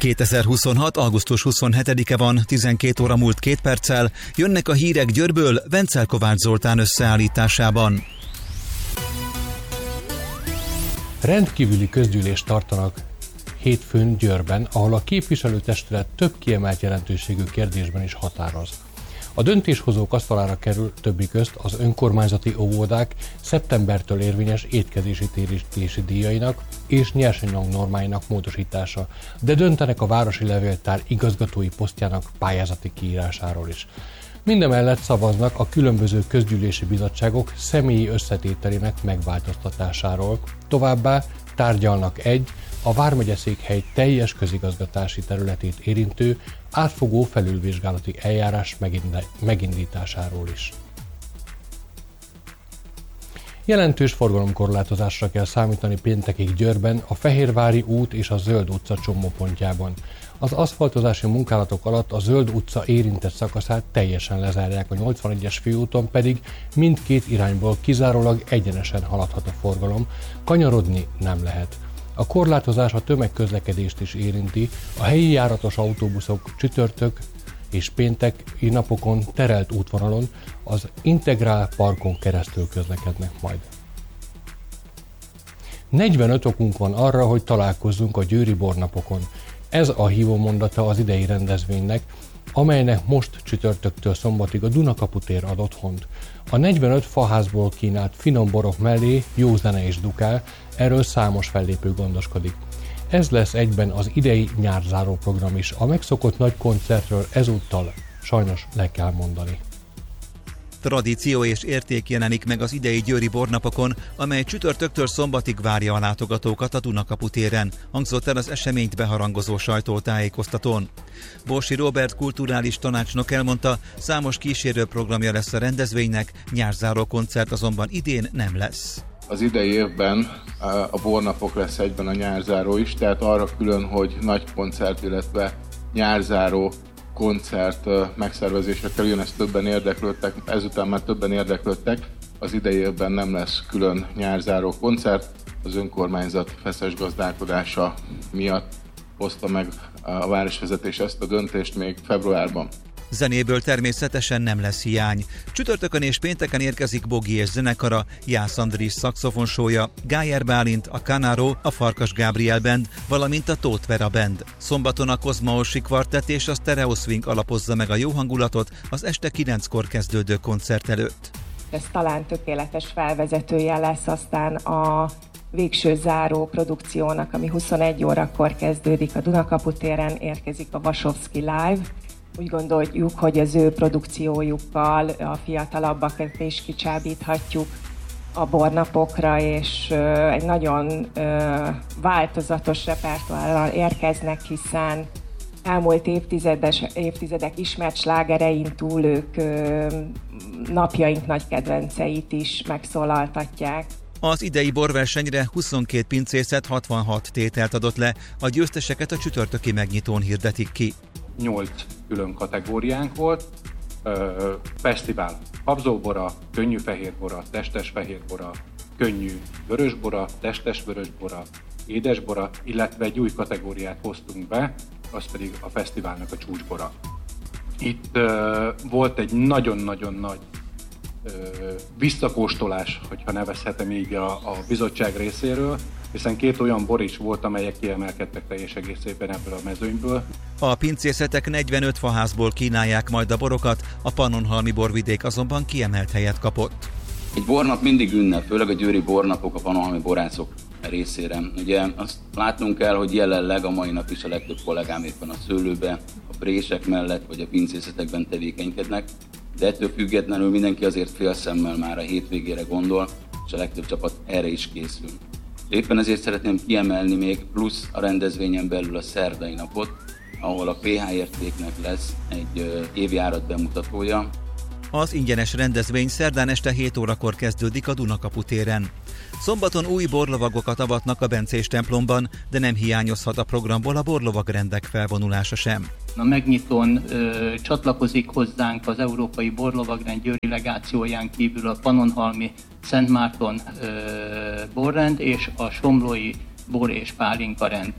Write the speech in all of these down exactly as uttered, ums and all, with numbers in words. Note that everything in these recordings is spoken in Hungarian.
kétezer-huszonhat. augusztus huszonhetedike van, tizenkét óra múlt két perccel, jönnek a hírek Győrből Vencel Kovács Zoltán összeállításában. Rendkívüli közgyűlést tartanak hétfőn Győrben, ahol a képviselőtestület több kiemelt jelentőségű kérdésben is határoz. A döntéshozók asztalára kerül többi közt az önkormányzati óvodák szeptembertől érvényes étkezési térítési díjainak és nyersanyag normáinak módosítása, de döntenek a városi levéltár igazgatói posztjának pályázati kiírásáról is. Mindemellett szavaznak a különböző közgyűlési bizottságok személyi összetételének megváltoztatásáról, továbbá tárgyalnak egy, a vármegyeszékhely teljes közigazgatási területét érintő átfogó felülvizsgálati eljárás megindításáról is. Jelentős forgalomkorlátozásra kell számítani péntekig Győrben, a Fehérvári út és a Zöld utca csomópontjában. Az aszfaltozási munkálatok alatt a Zöld utca érintett szakaszát teljesen lezárják, a nyolcvanegyes főúton pedig mindkét irányból kizárólag egyenesen haladhat a forgalom, kanyarodni nem lehet. A korlátozás a tömegközlekedést is érinti, a helyi járatos autóbuszok csütörtök és pénteki napokon terelt útvonalon az Integrál parkon keresztül közlekednek majd. negyvenöt okunk van arra, hogy találkozzunk a győri bornapokon. Ez a hívómondata az idei rendezvénynek, amelynek most csütörtöktől szombatig a Dunakapu tér ad otthont. A negyvenöt faházból kínált finom borok mellé jó zene is dukál, erről számos fellépő gondoskodik. Ez lesz egyben az idei nyárzáró program is. A megszokott nagy koncertről ezúttal sajnos le kell mondani. Tradíció és érték jelenik meg az idei győri bornapokon, amely csütörtöktől szombatig várja a látogatókat a Dunakapu téren, hangzott el az eseményt beharangozó sajtótájékoztatón. Borsi Róbert kulturális tanácsnok elmondta, számos kísérő programja lesz a rendezvénynek, nyárzáró koncert azonban idén nem lesz. Az idei évben a bornapok lesz egyben a nyárzáró is, tehát arra külön, hogy nagy koncert, illetve nyárzáró koncert megszervezésre kerüljön, ezt többen érdeklődtek, ezután már többen érdeklődtek, az idei évben nem lesz külön nyárzáró koncert, az önkormányzat feszes gazdálkodása miatt hozta meg a városvezetés ezt a döntést még februárban. Zenéből természetesen nem lesz hiány. Csütörtökön és pénteken érkezik Bogi és zenekara, Jász Andris szaxofonsója, Gájer Bálint, a Canaro, a Farkas Gábriel Band, valamint a Tóth Vera Band. Szombaton a Kozmaosi Kvartett és a Stereo Swing alapozza meg a jó hangulatot az este kilenckor kezdődő koncert előtt. Ez talán tökéletes felvezetője lesz aztán a végső záró produkciónak, ami huszonegy órakor kezdődik a Dunakapu téren, érkezik a Vasovszky Live. Úgy gondoljuk, hogy az ő produkciójukkal a fiatalabbakat is kicsábíthatjuk a bornapokra, és egy nagyon változatos repertoárral érkeznek, hiszen elmúlt évtizedes, évtizedek ismert slágerein túl ők napjaink nagy kedvenceit is megszólaltatják. Az idei borversenyre huszonkét pincészet hatvanhat tételt adott le, a győzteseket a csütörtöki megnyitón hirdetik ki. Nyolc külön kategóriánk volt, ö, fesztivál habzóbora, könnyű fehérbora, testes fehérbora, könnyű vörösbora, testes vörösbora, édesbora, illetve egy új kategóriát hoztunk be, az pedig a fesztiválnak a csúcsbora. Itt ö, volt egy nagyon-nagyon nagy ö, visszakóstolás, hogyha nevezhetem így a, a bizottság részéről, hiszen két olyan bor is volt, amelyek kiemelkedtek teljes egészében ebből a mezőnyből. A pincészetek negyvenöt faházból kínálják majd a borokat, a Pannonhalmi borvidék azonban kiemelt helyet kapott. Egy bornap mindig ünnep, főleg a győri bornapok a pannonhalmi borászok részére. Ugye azt látnunk kell, hogy jelenleg a mai nap is a legtöbb kollégám éppen a szőlőbe, a prések mellett vagy a pincészetekben tevékenykednek, de ettől függetlenül mindenki azért félszemmel már a hétvégére gondol, és a legtöbb csapat erre is készül. Éppen ezért szeretném kiemelni még plusz a rendezvényen belül a szerdai napot, ahol a pé há értéknek lesz egy évjárat bemutatója. Az ingyenes rendezvény szerdán este hét órakor kezdődik a Dunakapu téren. Szombaton új borlovagokat avatnak a Bencés templomban, de nem hiányozhat a programból a borlovagrendek felvonulása sem. A megnyitón ö, csatlakozik hozzánk az Európai Borlovagrend győri legációján kívül a Pannonhalmi Szent Márton ö, borrend és a Somlói Bor és Pálinka rend.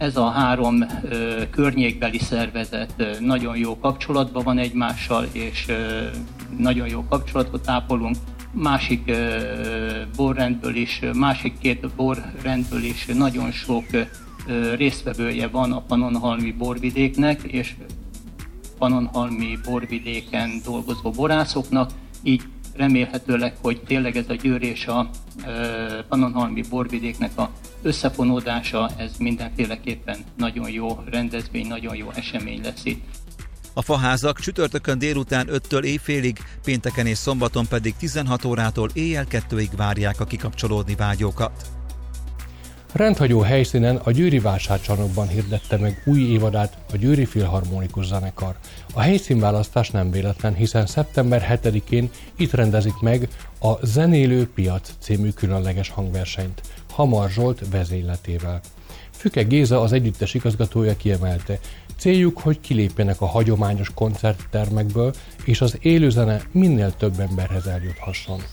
ez a három ö, környékbeli szervezet ö, nagyon jó kapcsolatban van egymással, és ö, nagyon jó kapcsolatot ápolunk. Másik ö, borrendből is, másik két borrendből is nagyon sok ö, résztvevője van a Pannonhalmi borvidéknek, és Pannonhalmi borvidéken dolgozó borászoknak, így remélhetőleg, hogy tényleg ez a Győr és a ö, Pannonhalmi borvidéknek a összefonódása, ez mindenféleképpen nagyon jó rendezvény, nagyon jó esemény lesz itt. A faházak csütörtökön délután öttől éjfélig, pénteken és szombaton pedig tizenhat órától éjjel kettőig várják a kikapcsolódni vágyókat. Rendhagyó helyszínen a Győri Vásárcsarnokban hirdette meg új évadát a Győri Filharmonikus Zenekar. A helyszínválasztás nem véletlen, hiszen szeptember hetedikén itt rendezik meg a Zenélő Piac című különleges hangversenyt, Hamar Zsolt vezényletével. Füke Géza, az együttes igazgatója kiemelte, céljuk, hogy kilépjenek a hagyományos koncerttermekből, és az élőzene minél több emberhez eljuthasson.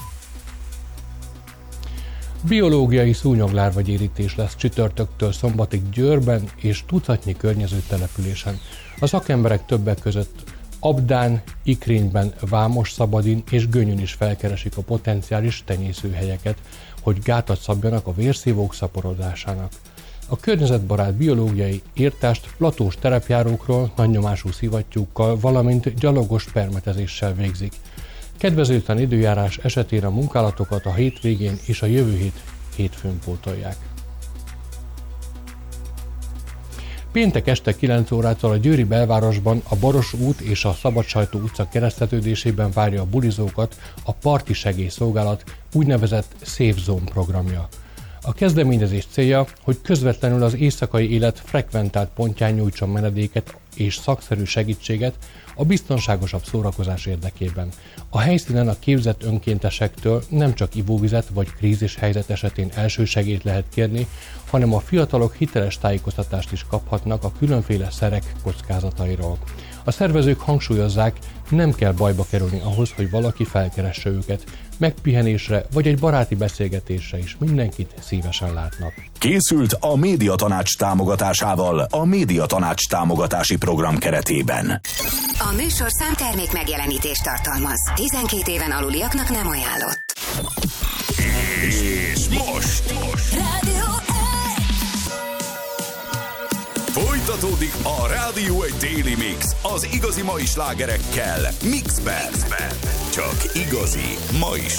Biológiai szúnyoglárvagyérítés lesz csütörtöktől szombatig Győrben és tucatnyi környező településen. A szakemberek többek között Abdán, Ikrényben, Vámos-Szabadin és Gönyön is felkeresik a potenciális tenyészőhelyeket, hogy gátat szabjanak a vérszívók szaporodásának. A környezetbarát biológiai írtást platós terepjárókról, nagynyomású szivattyúkkal, valamint gyalogos permetezéssel végzik. Kedvezőtlen időjárás esetén a munkálatokat a hétvégén és a jövő hét hétfőn pótolják. Péntek este kilenc órától a győri belvárosban a Baros út és a Szabadsajtó utca keresztetődésében várja a bulizókat a Parti Segélyszolgálat úgynevezett Safe Zone programja. A kezdeményezés célja, hogy közvetlenül az éjszakai élet frekventált pontján nyújtson menedéket és szakszerű segítséget a biztonságosabb szórakozás érdekében. A helyszínen a képzett önkéntesektől nem csak ivóvizet vagy krízis helyzet esetén elsősegélyt lehet kérni, hanem a fiatalok hiteles tájékoztatást is kaphatnak a különféle szerek kockázatairól. A szervezők hangsúlyozzák, nem kell bajba kerülni ahhoz, hogy valaki felkeresse őket. Megpihenésre vagy egy baráti beszélgetésre is mindenkit szívesen látnak. Készült a Médiatanács támogatásával a Médiatanács támogatási program keretében. A műsorszám termék megjelenítést tartalmaz. tizenkét éven aluliaknak nem ajánlott. És most, most. Rádió Folytatódik a Rádió egy Daily Mix az igazi mai slágerekkel Mixben. Csak igazi mai